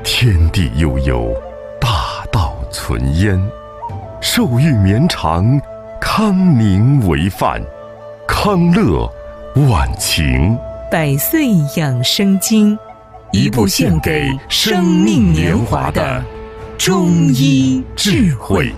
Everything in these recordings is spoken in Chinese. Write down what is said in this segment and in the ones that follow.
天地悠悠，大道存焉。寿欲绵长，康宁为范。康乐晚晴。 百岁养生经，一部献给生命年华的中医智慧。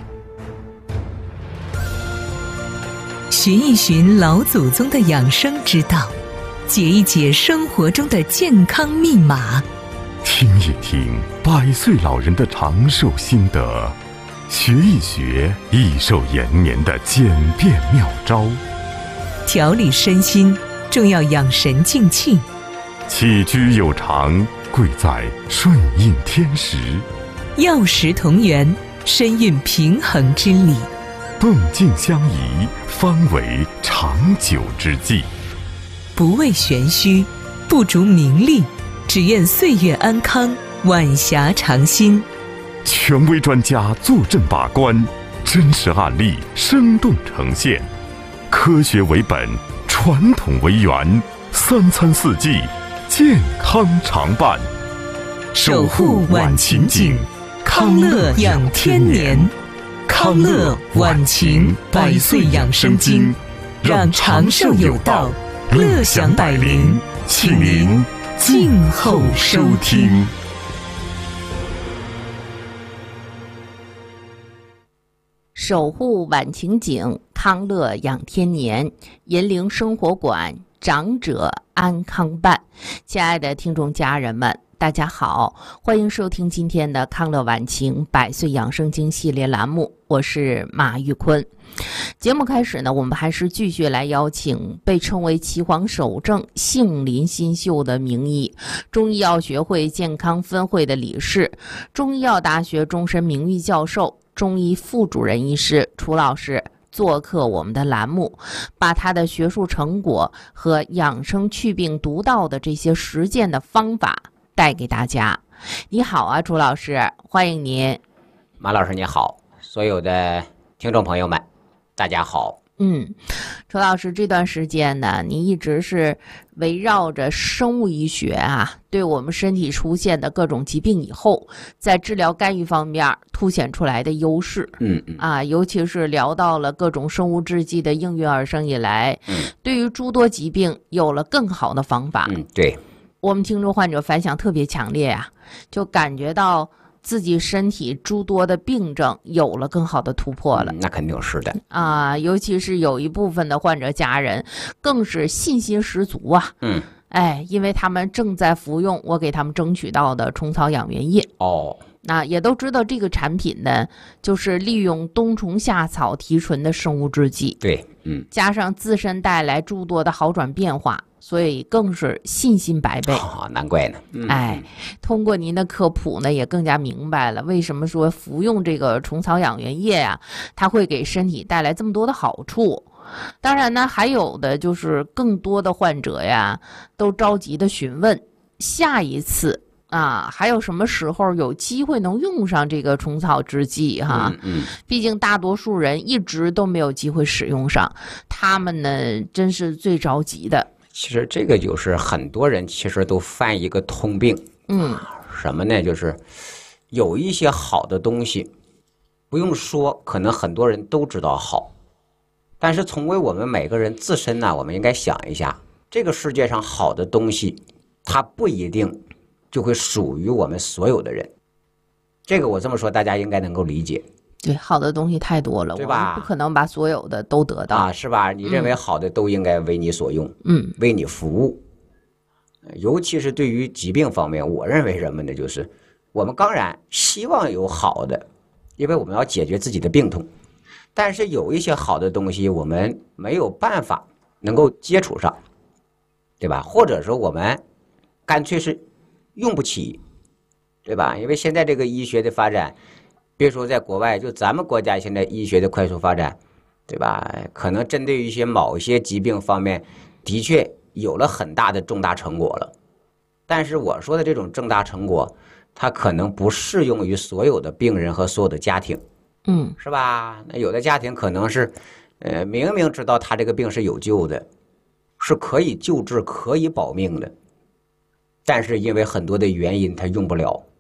寻一寻老祖宗的养生之道，解一解生活中的健康密码， 听一听100岁老人的长寿心得，学一学益寿延年的简便妙招。 调理身心，重要养神静气。 起居有常，贵在顺应天时。 药食同源，身蕴平衡之理。 动静相宜，方为长久之计。 不为玄虚，不逐名利，只愿岁月安康，晚霞常新。 权威专家坐镇把关，真实案例生动呈现，科学为本，传统为源，3餐4季，健康常伴。 守护晚晴景，康乐养天年。康乐晚晴100岁养生经，让长寿有道，乐享百龄，请您静候收听。 守护晚晴景，康乐养天年，银铃生活馆，长者安康办。亲爱的听众家人们，大家好，欢迎收听今天的康乐晚晴100岁养生经系列栏目，我是马玉坤。节目开始呢，我们还是继续来邀请被称为岐黄首正、杏林新秀的名医，中医药学会健康分会的理事，中医药大学终身名誉教授，中医副主任医师楚老师做客我们的栏目，把他的学术成果和养生祛病独到的这些实践的方法带给大家。你好啊，楚老师，欢迎您。 马老师你好，所有的听众朋友们大家好。 楚老师，这段时间呢，你一直是围绕着生物医学啊，对我们身体出现的各种疾病以后，在治疗干预方面凸显出来的优势。尤其是聊到了各种生物制剂的应运而生以来，对于诸多疾病有了更好的方法。 对， 我们听众患者反响特别强烈啊，就感觉到自己身体诸多的病症有了更好的突破了。 那肯定是的尤其是有一部分的患者家人更是信心十足啊。因为他们正在服用我给他们争取到的虫草养元液。那也都知道这个产品呢，就是利用冬虫夏草提纯的生物制剂， 对， 加上自身带来诸多的好转变化，所以更是信心百倍。 难怪呢。 通过您的科普呢，也更加明白了为什么说服用这个虫草养元液啊，它会给身体带来这么多的好处。当然呢，还有的就是更多的患者呀，都着急的询问下一次还有什么时候有机会能用上这个虫草制剂哈？毕竟大多数人一直都没有机会使用上，他们呢真是最着急的。 其实这个就是很多人其实都犯一个通病，什么呢？就是有一些好的东西，不用说，可能很多人都知道好，但是从为我们每个人自身呢，我们应该想一下，这个世界上好的东西，它不一定就会属于我们所有的人。这个我这么说，大家应该能够理解。 对，好的东西太多了， 对吧？ 我们不可能把所有的都得到是吧？你认为好的都应该为你所用，为你服务。尤其是对于疾病方面，我认为什么呢？就是我们当然希望有好的，因为我们要解决自己的病痛，但是有一些好的东西我们没有办法能够接触上，对吧？或者说我们干脆是用不起，对吧？因为现在这个医学的发展，别说在国外，就咱们国家现在医学的快速发展，对吧？可能针对于某些疾病方面的确有了很大的重大成果了，但是我说的这种重大成果，它可能不适用于所有的病人和所有的家庭，是吧？那有的家庭可能是明明知道他这个病是有救的，是可以救治可以保命的，但是因为很多的原因他用不了，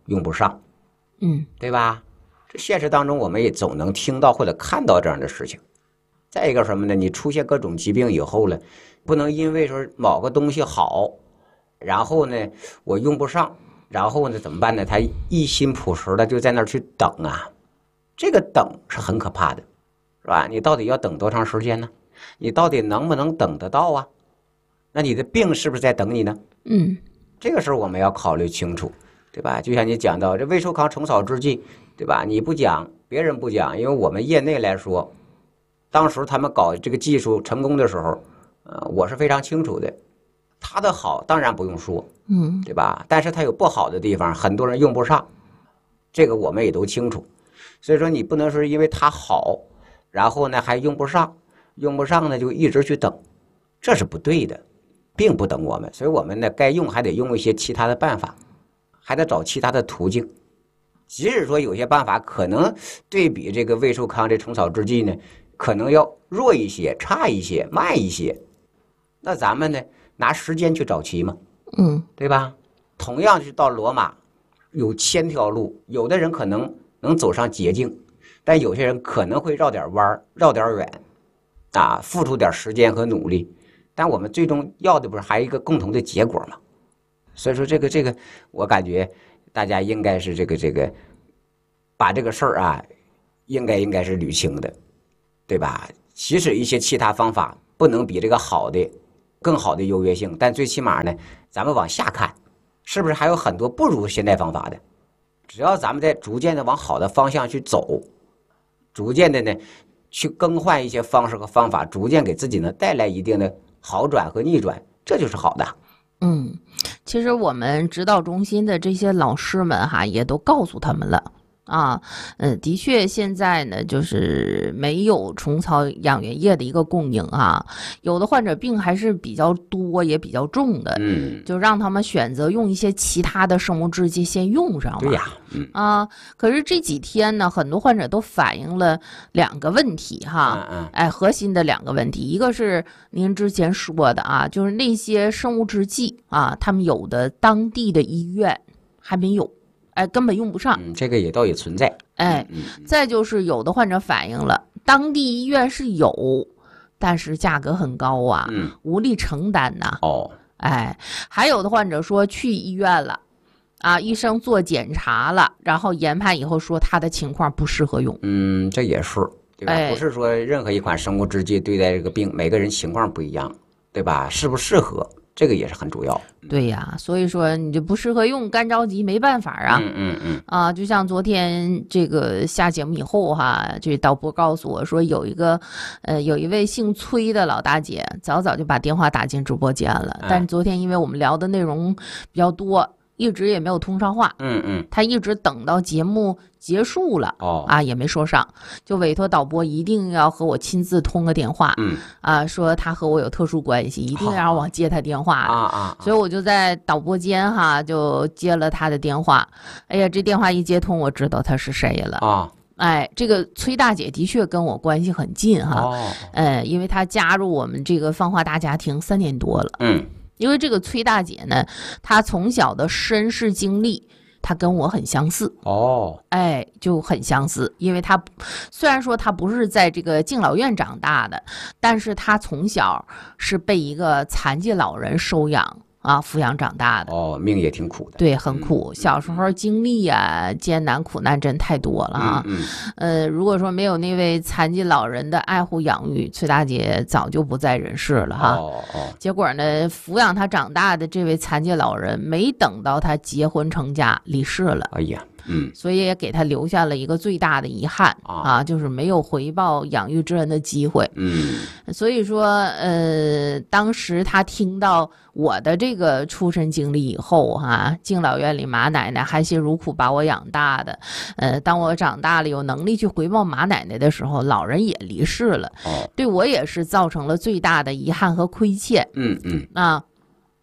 用不上，对吧？这现实当中我们也总能听到或者看到这样的事情。再一个什么呢？你出现各种疾病以后了，不能因为说某个东西好，然后呢我用不上，然后呢怎么办呢？他一心朴实的就在那儿去等啊，这个等是很可怕的，是吧？你到底要等多长时间呢？你到底能不能等得到啊？那你的病是不是在等你呢？这个时候我们要考虑清楚，对吧？就像你讲到这魏寿康虫草之际，对吧？你不讲，别人不讲，因为我们业内来说，当时他们搞这个技术成功的时候，我是非常清楚的。它的好当然不用说，对吧？但是它有不好的地方，很多人用不上，这个我们也都清楚。所以说你不能说因为它好，然后呢还用不上，用不上呢就一直去等，这是不对的，并不等我们。所以我们呢该用还得用一些其他的办法，还得找其他的途径。即使说有些办法可能对比这个魏寿康这虫草之际呢，可能要弱一些、差一些、慢一些，那咱们呢拿时间去找齐嘛，对吧？同样是到罗马，有1000条路，有的人可能能走上捷径，但有些人可能会绕点弯、绕点远，付出点时间和努力，但我们最终要的不是还有一个共同的结果吗？所以说这个，我感觉大家应该是这个，把这个事儿应该是捋清的，对吧？即使一些其他方法不能比这个好的更好的优越性，但最起码呢，咱们往下看，是不是还有很多不如现代方法的？只要咱们在逐渐的往好的方向去走，逐渐的呢去更换一些方式和方法，逐渐给自己呢带来一定的好转和逆转，这就是好的。 其实我们指导中心的这些老师们也都告诉他们了。的确，现在呢，就是没有虫草养元液的一个供应有的患者病还是比较多，也比较重的，就让他们选择用一些其他的生物制剂先用上嘛。 对呀， 可是这几天呢，很多患者都反映了2个问题核心的2个问题，一个是您之前说的就是那些生物制剂他们有的当地的医院还没有。根本用不上， 这个也倒也存在。 再就是有的患者反映了，当地医院是有，但是价格很高无力承担呐。还有的患者说去医院了，医生做检查了，然后研判以后说他的情况不适合用。 这也是，对吧？不是说任何一款生物制剂对待这个病，每个人情况不一样，对吧？适不适合？这个也是很主要。 对呀，所以说你就不适合用，干着急没办法就像昨天这个下节目以后这导播告诉我说，有一位姓崔的老大姐，早就把电话打进直播间了，但是昨天因为我们聊的内容比较多，一直也没有通上话。他一直等到节目结束了也没说上，就委托导播一定要和我亲自通个电话。说他和我有特殊关系，一定要让我接他电话所以我就在导播间就接了他的电话。哎呀，这电话一接通，我知道他是谁了这个崔大姐的确跟我关系很近因为她加入我们这个芳华大家庭3年多了。因为这个崔大姐呢，她从小的身世经历，她跟我很相似就很相似。因为她虽然说她不是在这个敬老院长大的，但是她从小是被一个残疾老人收养抚养长大的。 命也挺苦的。 对，很苦。小时候经历艰难苦难真太多了如果说没有那位残疾老人的爱护养育，崔大姐早就不在人世了结果呢，抚养她长大的这位残疾老人，没等到她结婚成家，离世了。所以也给他留下了一个最大的遗憾就是没有回报养育之恩的机会。所以说当时他听到我的这个出身经历以后敬老院里马奶奶含辛茹苦把我养大的，当我长大了有能力去回报马奶奶的时候，老人也离世了。对我也是造成了最大的遗憾和亏欠。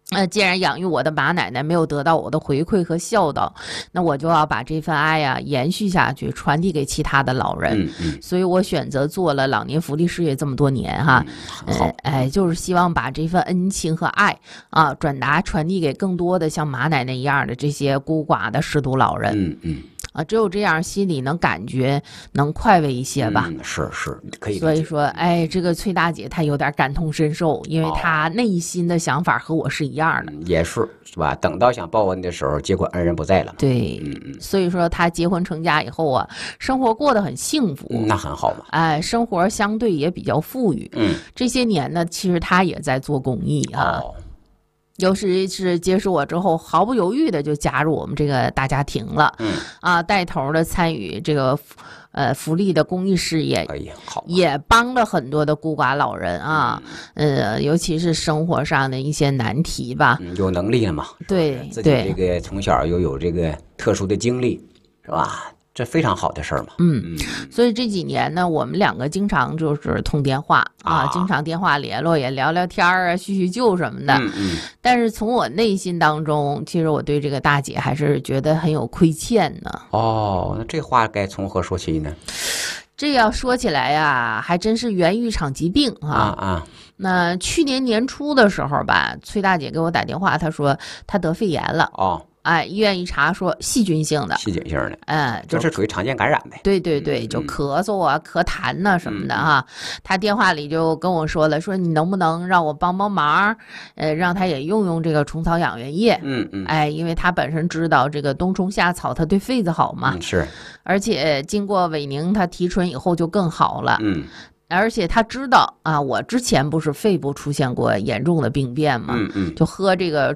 既然养育我的马奶奶没有得到我的回馈和孝道，那我就要把这份爱呀延续下去，传递给其他的老人。所以我选择做了老年福利事业这么多年哈，就是希望把这份恩情和爱啊传递给更多的像马奶奶一样的这些孤寡的失独老人。只有这样心里能感觉能快慰一些吧。 是可以。 所以说，这个崔大姐她有点感同身受，因为她内心的想法和我是一样的。 也是吧？等到想报恩的时候，结果恩人不在了。 对，所以说她结婚成家以后啊，生活过得很幸福。 那很好嘛。 生活相对也比较富裕。这些年呢，其实她也在做公益啊。尤其是接触我之后，毫不犹豫的就加入我们这个大家庭了。带头的参与这个福利的公益事业， 好， 也帮了很多的孤寡老人啊。尤其是生活上的一些难题吧。 有能力了嘛？ 对， 自己这个从小又有这个特殊的经历，是吧？这非常好的事儿嘛。 所以这几年呢，我们两个经常就是通电话经常电话联络，也聊聊天啊，叙叙旧什么的。但是从我内心当中，其实我对这个大姐还是觉得很有亏欠呢。 那这话该从何说起呢？ 这要说起来呀，还真是源于一场疾病那去年年初的时候吧，崔大姐给我打电话，她说她得肺炎了。医院一查说细菌性的， 就是属于常见感染呗。 对，就咳嗽啊、咳痰呐什么的哈。他电话里就跟我说了，说你能不能让我帮帮忙，让他也用这个虫草养元液。因为他本身知道这个冬虫夏草它对肺子好嘛。 是， 而且经过韦宁他提纯以后就更好了。而且他知道我之前不是肺部出现过严重的病变嘛，就喝这个